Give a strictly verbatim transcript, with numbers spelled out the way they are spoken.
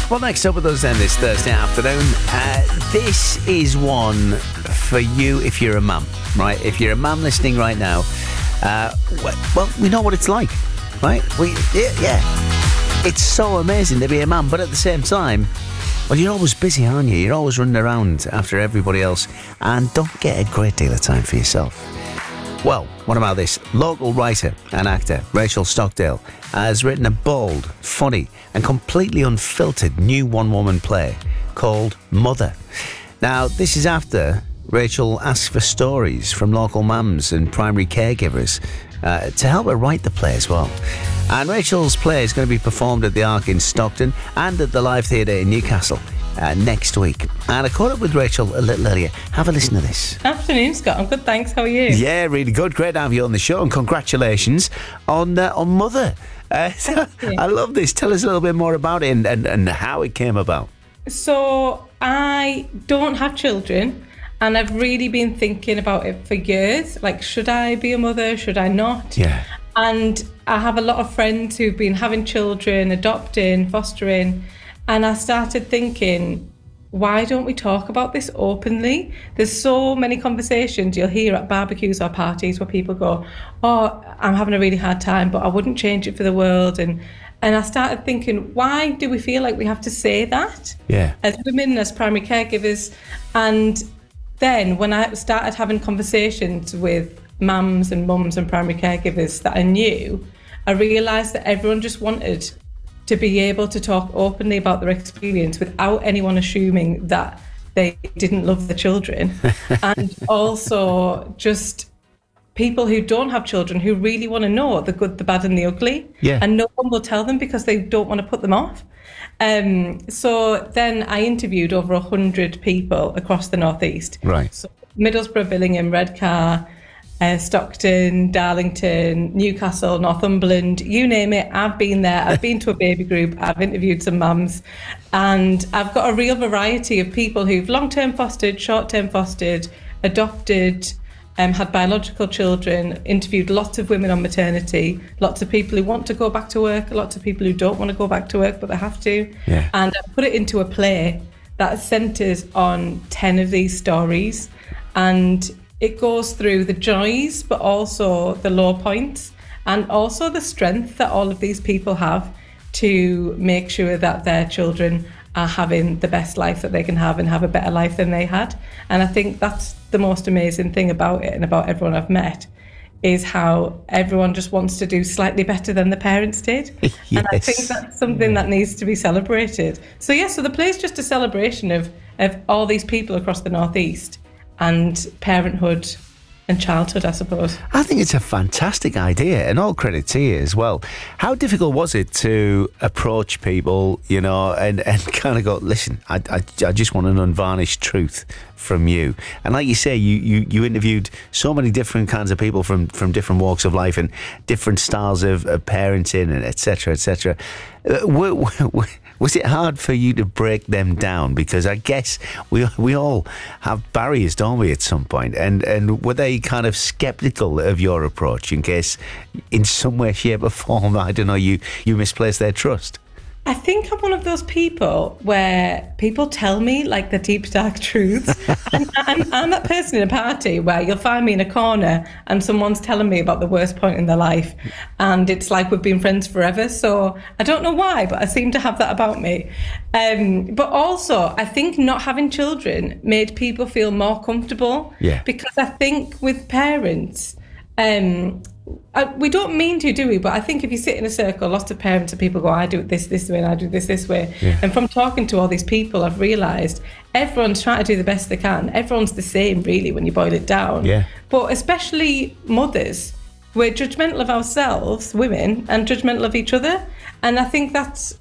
Well, next up with us then this Thursday afternoon, uh, this is one for you if you're a mum, right? If you're a mum listening right now, uh, well, we know what it's like, right? We, yeah, yeah, it's so amazing to be a mum, but at the same time, well, you're always busy, aren't you? You're always running around after everybody else and don't get a great deal of time for yourself. Well, what about this? Local writer and actor Rachel Stockdale has written a bold, funny and completely unfiltered new one-woman play called Mother. Now, this is after Rachel asked for stories from local mums and primary caregivers uh, to help her write the play as well. And Rachel's play is going to be performed at the Ark in Stockton and at the Live Theatre in Newcastle uh, next week. And I caught up with Rachel a little earlier. Have a listen to this. Afternoon, Scott. I'm good, thanks. How are you? Yeah, really good. Great to have you on the show, and congratulations on uh, on Mother. Uh, I love this. Tell us a little bit more about it and, and, and how it came about. So I don't have children, and I've really been thinking about it for years. Like, should I be a mother? Should I not? Yeah. And I have a lot of friends who've been having children, adopting, fostering, and I started thinking, why don't we talk about this openly? There's so many conversations you'll hear at barbecues or parties where people go, oh, I'm having a really hard time, but I wouldn't change it for the world. And and I started thinking, why do we feel like we have to say that? Yeah. As women, as primary caregivers. And then when I started having conversations with mums and mums and primary caregivers that I knew, I realised that everyone just wanted to be able to talk openly about their experience without anyone assuming that they didn't love the children. And also just people who don't have children who really want to know the good, the bad and the ugly. Yeah. And no one will tell them because they don't want to put them off. Um, so then I interviewed over one hundred people across the Northeast. Right. So Middlesbrough, Billingham, Redcar, Uh, Stockton, Darlington, Newcastle, Northumberland, you name it, I've been there. I've been to a baby group, I've interviewed some mums, and I've got a real variety of people who've long-term fostered, short-term fostered, adopted, um, had biological children, interviewed lots of women on maternity, lots of people who want to go back to work, lots of people who don't want to go back to work but they have to. Yeah. And I put it into a play that centres on ten of these stories, and it goes through the joys, but also the low points, and also the strength that all of these people have to make sure that their children are having the best life that they can have and have a better life than they had. And I think that's the most amazing thing about it and about everyone I've met, is how everyone just wants to do slightly better than the parents did. Yes. And I think that's something that needs to be celebrated. So yeah, so the play's just a celebration of, of all these people across the Northeast and parenthood and childhood, I suppose. I think it's a fantastic idea, and all credit to you as well. How difficult was it to approach people, you know, and, and kind of go, listen, I, I, I just want an unvarnished truth from you. And like you say, you, you, you interviewed so many different kinds of people from, from different walks of life and different styles of, of parenting, and et cetera, et cetera. Uh, were, were, Was it hard for you to break them down? Because I guess we we all have barriers, don't we, at some point? And and were they kind of sceptical of your approach in case, in some way, shape or form, I don't know, you, you misplaced their trust? I think I'm one of those people where people tell me like the deep dark truths. And I'm, I'm that person in a party where you'll find me in a corner and someone's telling me about the worst point in their life, and it's like we've been friends forever. So I don't know why, but I seem to have that about me. Um, but also, I think not having children made people feel more comfortable. Yeah. Because I think with parents, um, I, we don't mean to, do we? But I think if you sit in a circle, lots of parents and people go, I do it this this way and I do this this way. Yeah. And from talking to all these people, I've realised everyone's trying to do the best they can. Everyone's the same, really, when you boil it down. Yeah. But especially mothers, we're judgmental of ourselves, women, and judgmental of each other. And I think that's